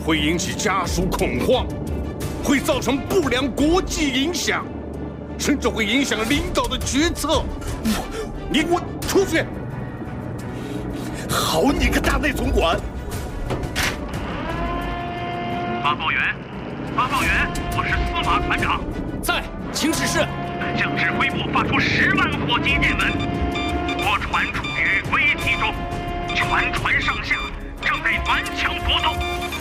会引起家属恐慌，会造成不良国际影响，甚至会影响领导的决策。你给我出去！ 好你个大内总管！ 发报员，我是司马船长， 在，请指示。 向指挥部发出10万火急电文，我船处于危急中，全船上下正在顽强